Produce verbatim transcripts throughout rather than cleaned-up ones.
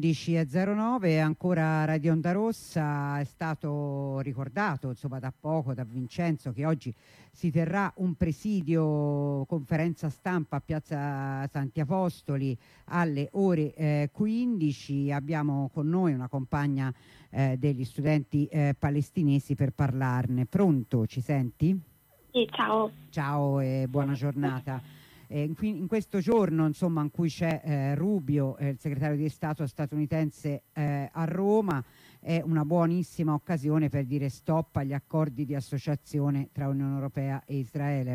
undici e zero nove, ancora Radio Onda Rossa. È stato ricordato insomma da poco da Vincenzo che oggi si terrà un presidio, conferenza stampa a Piazza Santi Apostoli alle ore eh, quindici. Abbiamo con noi una compagna eh, degli studenti eh, palestinesi per parlarne. Pronto, ci senti? Sì, ciao. Ciao e buona giornata. Eh, in, in questo giorno insomma in cui c'è eh, Rubio, eh, il segretario di Stato statunitense eh, a Roma, è una buonissima occasione per dire stop agli accordi di associazione tra Unione Europea e Israele.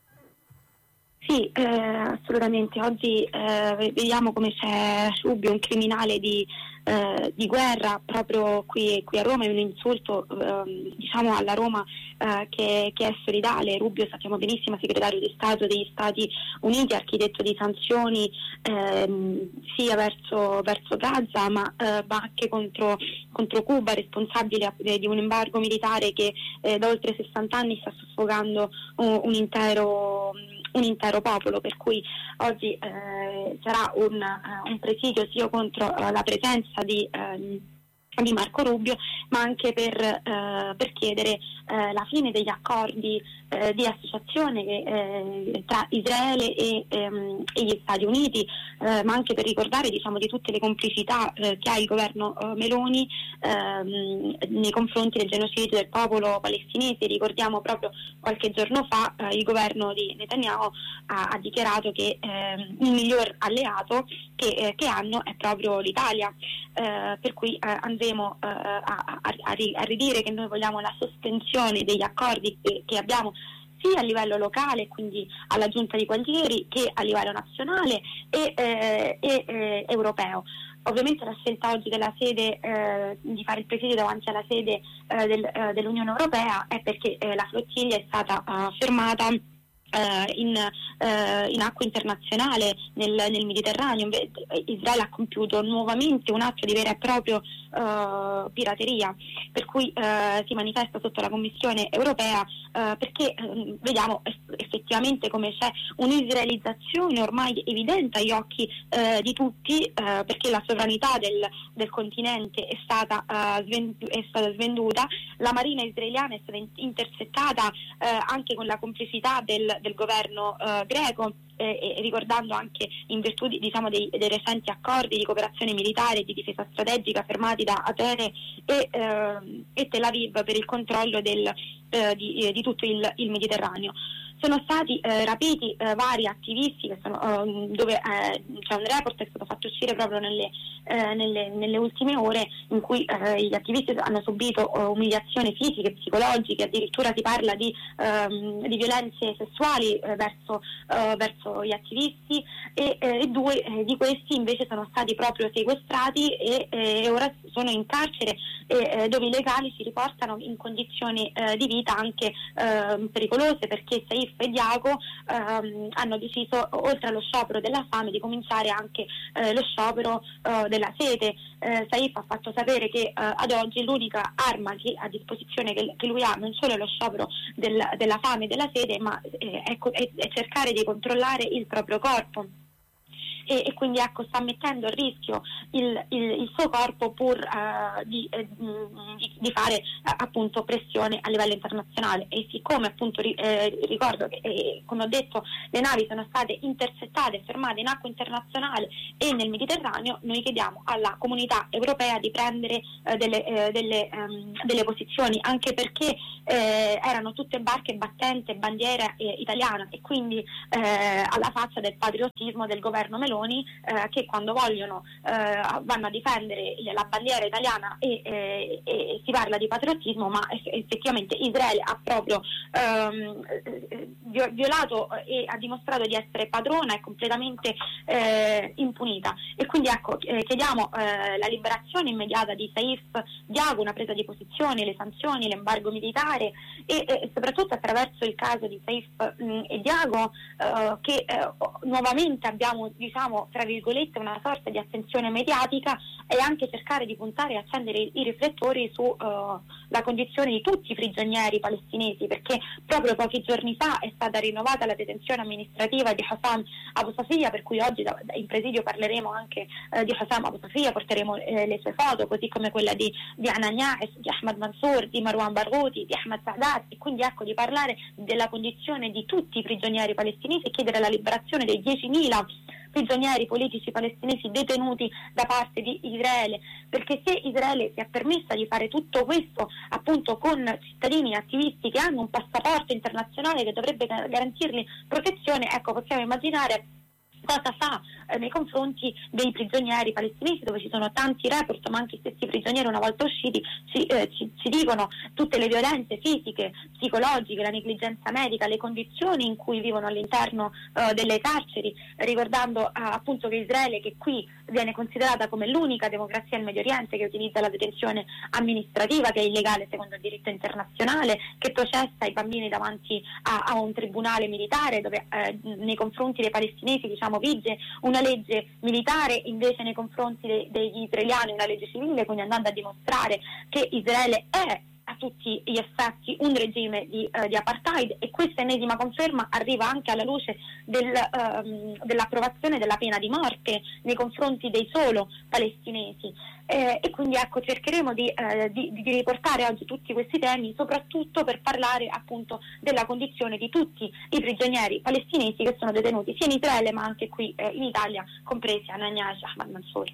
Sì, eh, assolutamente. Oggi eh, vediamo come c'è Rubio, un criminale di, eh, di guerra proprio qui, qui a Roma. È un insulto eh, diciamo alla Roma eh, che, che è solidale. Rubio, sappiamo benissimo, segretario di Stato degli Stati Uniti, architetto di sanzioni eh, sia verso, verso Gaza ma, eh, ma anche contro, contro Cuba, responsabile di un embargo militare che eh, da oltre sessanta anni sta soffocando un, un intero un intero popolo, per cui oggi eh, sarà un, uh, un presidio sia contro uh, la presenza di, uh, di Marco Rubio, ma anche per, uh, per chiedere uh, la fine degli accordi uh, di associazione uh, tra Israele e, um, e gli Stati Uniti, uh, ma anche per ricordare diciamo di tutte le complicità uh, che ha il governo uh, Meloni uh, nei confronti del genocidio del popolo palestinese. Ricordiamo proprio qualche giorno fa uh, il governo di Netanyahu ha, ha dichiarato che uh, il miglior alleato che, uh, che hanno è proprio l'Italia, uh, per cui uh, andremo uh, a, a, a, a ridire che noi vogliamo la sospensione degli accordi che, che abbiamo sia a livello locale, quindi alla giunta di Gualtieri, che a livello nazionale e, eh, e eh, europeo. Ovviamente la scelta oggi della sede eh, di fare il presidio davanti alla sede eh, del, eh, dell'Unione Europea è perché eh, la flottiglia è stata uh, fermata Uh, in, uh, in acqua internazionale nel, nel Mediterraneo. Israele ha compiuto nuovamente un atto di vera e propria uh, pirateria, per cui uh, si manifesta sotto la Commissione europea uh, perché uh, vediamo effettivamente come c'è un'israelizzazione ormai evidente agli occhi uh, di tutti, uh, perché la sovranità del, del continente è stata, uh, svendu- è stata svenduta. La marina israeliana è stata in- intercettata uh, anche con la complicità del del governo eh, greco, eh, e ricordando anche in virtù di, diciamo, dei, dei recenti accordi di cooperazione militare e di difesa strategica firmati da Atene e, eh, e Tel Aviv per il controllo del, eh, di, di tutto il, il Mediterraneo. Sono stati eh, rapiti eh, vari attivisti che sono, eh, dove eh, c'è un report che è stato fatto uscire proprio nelle, eh, nelle, nelle ultime ore, in cui eh, gli attivisti hanno subito uh, umiliazioni fisiche e psicologiche. Addirittura si parla di, um, di violenze sessuali eh, verso, uh, verso gli attivisti e, eh, e due eh, di questi invece sono stati proprio sequestrati e, e ora sono in carcere e, eh, dove i legali si riportano in condizioni eh, di vita anche eh, pericolose, perché Saif e Diago ehm, hanno deciso, oltre allo sciopero della fame, di cominciare anche eh, lo sciopero eh, della sete. eh, Saif ha fatto sapere che eh, ad oggi l'unica arma che a disposizione che, che lui ha non solo è lo sciopero del, della fame e della sete, ma eh, è, è, è cercare di controllare il proprio corpo. E, e quindi ecco sta mettendo a rischio il, il, il suo corpo pur uh, di, eh, di, di fare uh, appunto pressione a livello internazionale. E siccome appunto ri, eh, ricordo che eh, come ho detto le navi sono state intercettate e fermate in acqua internazionale e nel Mediterraneo, noi chiediamo alla comunità europea di prendere uh, delle, eh, delle, um, delle posizioni, anche perché eh, erano tutte barche battente bandiera eh, italiana, e quindi eh, alla faccia del patriottismo del governo Meloni, Eh, che quando vogliono eh, vanno a difendere la bandiera italiana e, e, e si parla di patriottismo, ma effettivamente Israele ha proprio ehm, violato e ha dimostrato di essere padrona e completamente eh, impunita. E quindi ecco eh, chiediamo eh, la liberazione immediata di Saif Diago, una presa di posizione, le sanzioni, l'embargo militare e, e soprattutto attraverso il caso di Saif mh, e Diago eh, che eh, nuovamente abbiamo diciamo diciamo tra virgolette una sorta di attenzione mediatica e anche cercare di puntare e accendere i, i riflettori su uh, la condizione di tutti i prigionieri palestinesi, perché proprio pochi giorni fa è stata rinnovata la detenzione amministrativa di Hossam Abu Safiya, per cui oggi da, da, in presidio parleremo anche uh, di Hossam Abu Safiya, porteremo eh, le sue foto, così come quella di, di Anan Ya'is, di Ahmad Mansour, di Marwan Barghouti, di Ahmad Saadat, e quindi ecco di parlare della condizione di tutti i prigionieri palestinesi e chiedere la liberazione dei diecimila prigionieri politici palestinesi detenuti da parte di Israele, perché se Israele si è permessa di fare tutto questo appunto con cittadini e attivisti che hanno un passaporto internazionale che dovrebbe garantirgli protezione, ecco possiamo immaginare cosa fa eh, nei confronti dei prigionieri palestinesi, dove ci sono tanti report, ma anche gli stessi prigionieri una volta usciti ci, eh, ci, ci dicono tutte le violenze fisiche, psicologiche, la negligenza medica, le condizioni in cui vivono all'interno eh, delle carceri, ricordando eh, appunto che Israele, che qui viene considerata come l'unica democrazia nel Medio Oriente che utilizza la detenzione amministrativa, che è illegale secondo il diritto internazionale, che processa i bambini davanti a, a un tribunale militare, dove eh, nei confronti dei palestinesi diciamo vige una legge militare, invece nei confronti de- degli israeliani una legge civile, quindi andando a dimostrare che Israele è a tutti gli effetti un regime di, uh, di apartheid, e questa ennesima conferma arriva anche alla luce del, um, dell'approvazione della pena di morte nei confronti dei solo palestinesi. Eh, e quindi ecco cercheremo di, eh, di, di riportare oggi tutti questi temi, soprattutto per parlare appunto della condizione di tutti i prigionieri palestinesi che sono detenuti sia in Israele ma anche qui eh, in Italia, compresi Anan Ya'is e Ahmad Mansour.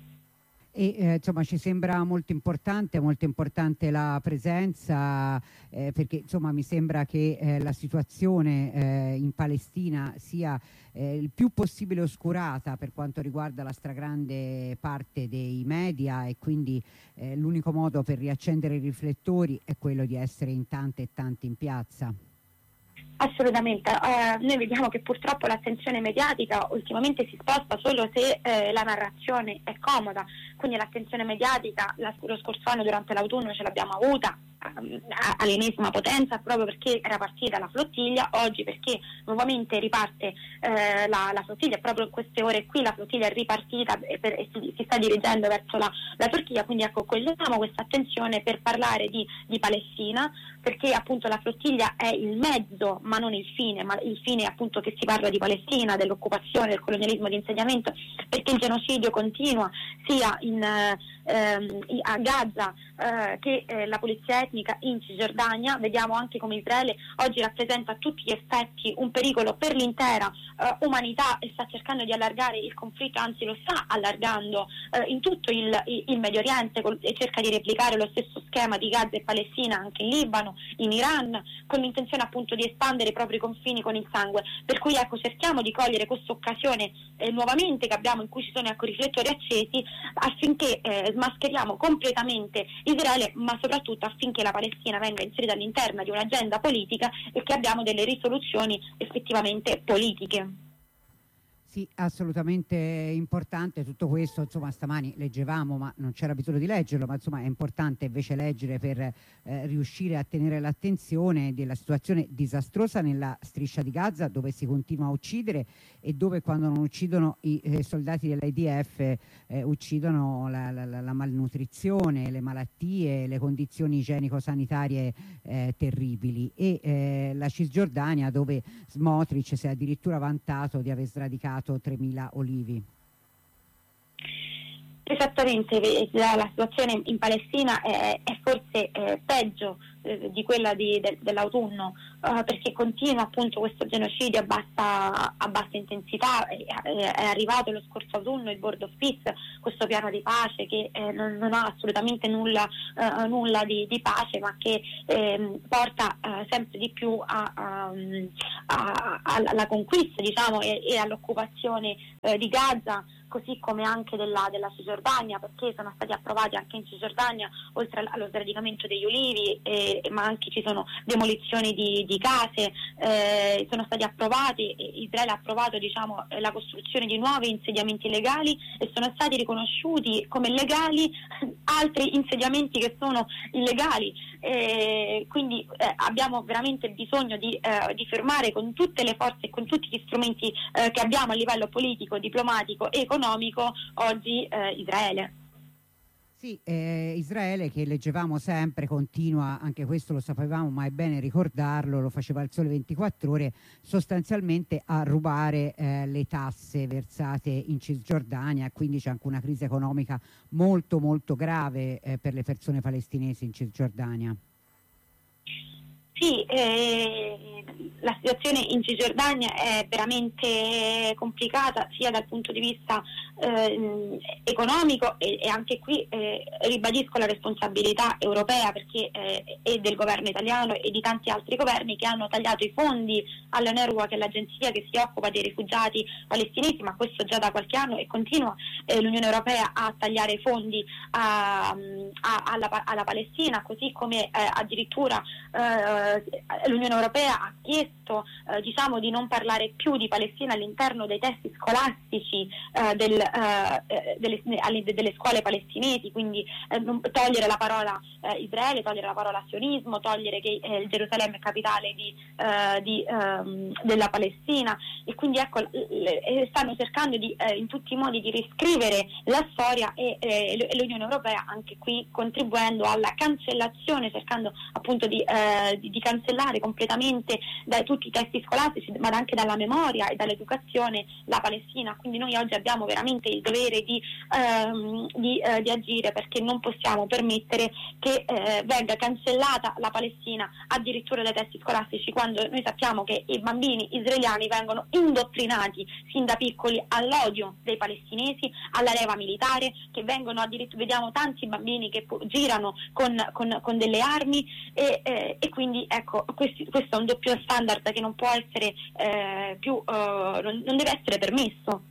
E eh, insomma ci sembra molto importante, molto importante la presenza, eh, perché insomma mi sembra che eh, la situazione eh, in Palestina sia eh, il più possibile oscurata per quanto riguarda la stragrande parte dei media, e quindi eh, l'unico modo per riaccendere i riflettori è quello di essere in tante e tanti in piazza. Assolutamente, eh, noi vediamo che purtroppo l'attenzione mediatica ultimamente si sposta solo se eh, la narrazione è comoda, quindi l'attenzione mediatica la, lo scorso anno durante l'autunno ce l'abbiamo avuta um, all'ennesima potenza, proprio perché era partita la flottiglia, oggi perché nuovamente riparte eh, la, la flottiglia, proprio in queste ore qui la flottiglia è ripartita e, per, e si, si sta dirigendo verso la, la Turchia, quindi ecco cogliamo questa attenzione per parlare di, di Palestina, perché appunto la flottiglia è il mezzo ma non il fine, ma il fine è appunto che si parla di Palestina, dell'occupazione, del colonialismo di insediamento, perché il genocidio continua sia in, ehm, a Gaza eh, che eh, la pulizia etnica in Cisgiordania. Vediamo anche come Israele oggi rappresenta a tutti gli effetti un pericolo per l'intera eh, umanità e sta cercando di allargare il conflitto, anzi lo sta allargando eh, in tutto il, il Medio Oriente col, e cerca di replicare lo stesso schema di Gaza e Palestina anche in Libano, in Iran, con l'intenzione appunto di espandere i propri confini con il sangue. Per cui ecco cerchiamo di cogliere questa occasione eh, nuovamente che abbiamo, in cui ci sono ecco riflettori accesi, affinché eh, smascheriamo completamente Israele, ma soprattutto affinché la Palestina venga inserita all'interno di un'agenda politica e che abbiamo delle risoluzioni effettivamente politiche. Sì, assolutamente importante tutto questo, insomma stamani leggevamo, ma non c'era bisogno di leggerlo, ma insomma è importante invece leggere per eh, riuscire a tenere l'attenzione della situazione disastrosa nella striscia di Gaza, dove si continua a uccidere e dove quando non uccidono i eh, soldati dell'I D F eh, uccidono la, la, la malnutrizione, le malattie, le condizioni igienico-sanitarie eh, terribili, e eh, la Cisgiordania, dove Smotrich si è addirittura vantato di aver sradicato tremila olivi. Esattamente, la, la situazione in Palestina è, è forse eh, peggio eh, di quella di, de, dell'autunno, eh, perché continua appunto questo genocidio a bassa, a bassa intensità. È, è arrivato lo scorso autunno il Board of Peace, questo piano di pace che eh, non, non ha assolutamente nulla, eh, nulla di, di pace, ma che eh, porta eh, sempre di più a, a, a, alla conquista, diciamo, e, e all'occupazione eh, di Gaza, così come anche della, della Cisgiordania, perché sono stati approvati anche in Cisgiordania, oltre allo sradicamento degli ulivi, eh, ma anche ci sono demolizioni di, di case, eh, sono stati approvati, Israele ha approvato diciamo, la costruzione di nuovi insediamenti legali e sono stati riconosciuti come legali altri insediamenti che sono illegali. Eh, quindi eh, abbiamo veramente bisogno di, eh, di fermare con tutte le forze e con tutti gli strumenti eh, che abbiamo a livello politico, diplomatico e economico oggi eh, Israele. Sì, eh, Israele, che leggevamo sempre, continua, anche questo lo sapevamo, ma è bene ricordarlo, lo faceva il Sole ventiquattro Ore, sostanzialmente a rubare eh, le tasse versate in Cisgiordania, quindi c'è anche una crisi economica molto molto grave eh, per le persone palestinesi in Cisgiordania. Sì, eh, la situazione in Cisgiordania è veramente complicata sia dal punto di vista eh, economico e, e anche qui eh, ribadisco la responsabilità europea perché eh, e del governo italiano e di tanti altri governi che hanno tagliato i fondi all'UNRWA, che è l'agenzia che si occupa dei rifugiati palestinesi, ma questo già da qualche anno, e continua eh, l'Unione Europea a tagliare i fondi a, a, alla, alla Palestina, così come eh, addirittura eh, l'Unione Europea ha chiesto eh, diciamo di non parlare più di Palestina all'interno dei testi scolastici eh, del, eh, delle, delle scuole palestinesi, quindi eh, non, togliere la parola eh, Israele, togliere la parola sionismo, togliere che eh, Gerusalemme è capitale di, eh, di, ehm, della Palestina, e quindi ecco le, stanno cercando di, eh, in tutti i modi di riscrivere la storia e eh, l'Unione Europea anche qui contribuendo alla cancellazione, cercando appunto di, eh, di di cancellare completamente da tutti i testi scolastici, ma anche dalla memoria e dall'educazione la Palestina. Quindi noi oggi abbiamo veramente il dovere di, ehm, di, eh, di agire, perché non possiamo permettere che eh, venga cancellata la Palestina addirittura dai testi scolastici, quando noi sappiamo che i bambini israeliani vengono indottrinati sin da piccoli all'odio dei palestinesi, alla leva militare, che vengono addirittura, vediamo tanti bambini che girano con, con, con delle armi e, eh, e quindi ecco, questi, questo è un doppio standard che non può essere eh, più, eh, non, non deve essere permesso.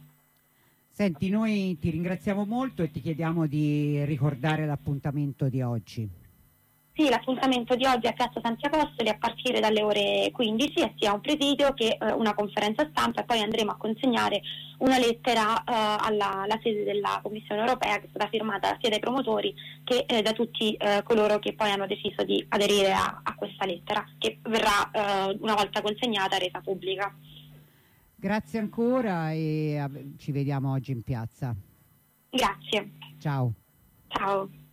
Senti, noi ti ringraziamo molto e ti chiediamo di ricordare l'appuntamento di oggi. Sì, l'appuntamento di oggi è a Piazza Santi Apostoli a partire dalle ore quindici, e sia un presidio che eh, una conferenza stampa, e poi andremo a consegnare una lettera eh, alla, alla sede della Commissione Europea, che è stata firmata sia dai promotori che eh, da tutti eh, coloro che poi hanno deciso di aderire a, a questa lettera, che verrà eh, una volta consegnata resa pubblica. Grazie ancora e ci vediamo oggi in piazza. Grazie. Ciao. Ciao.